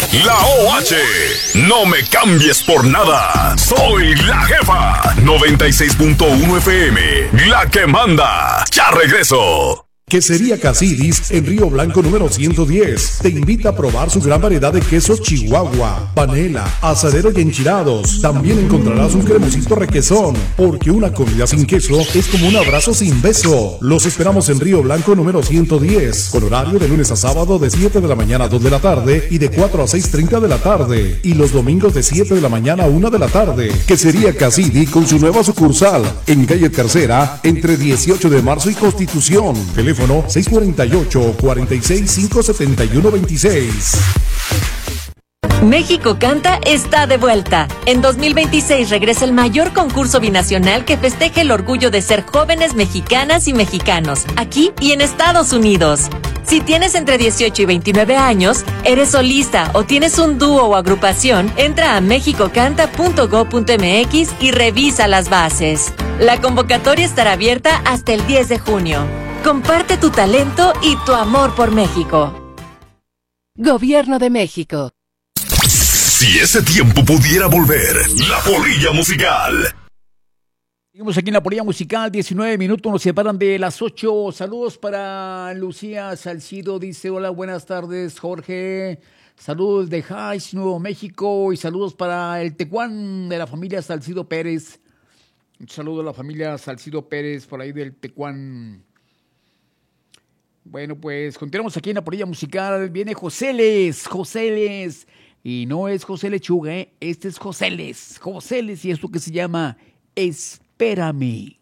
La OH. No me cambies por nada. Soy la jefa. 96.1 FM. La que manda. Ya regreso. Quesería Casidis en Río Blanco número 110. Te invita a probar su gran variedad de quesos Chihuahua, panela, asadero y enchilados. También encontrarás un cremosito requesón, porque una comida sin queso es como un abrazo sin beso. Los esperamos en Río Blanco número 110, con horario de lunes a sábado de 7 de la mañana a 2 de la tarde y de 4 a 6:30 de la tarde. Y los domingos de 7 de la mañana a 1 de la tarde. Quesería Casidis con su nueva sucursal en calle Tercera, entre 18 de marzo y Constitución. Teléfono 648-46-571-26. México Canta está de vuelta. En 2026 regresa el mayor concurso binacional que festeja el orgullo de ser jóvenes mexicanas y mexicanos, aquí y en Estados Unidos. Si tienes entre 18 y 29 años, eres solista o tienes un dúo o agrupación, entra a mexicocanta.go.mx y revisa las bases. La convocatoria estará abierta hasta el 10 de junio. Comparte tu talento y tu amor por México. Gobierno de México. Si ese tiempo pudiera volver, la polilla musical. Seguimos aquí en la polilla musical, 19 minutos, nos separan de las 8. Saludos para Lucía Salcido, dice, hola, buenas tardes, Jorge. Saludos de Jais, Nuevo México, y saludos para el Tecuán de la familia Salcido Pérez. Un saludo a la familia Salcido Pérez, por ahí del Tecuán. Bueno, pues continuamos aquí en la polilla musical. Viene Joseles. Y no es José Lechuga, este es Joseles, y esto que se llama Espérame.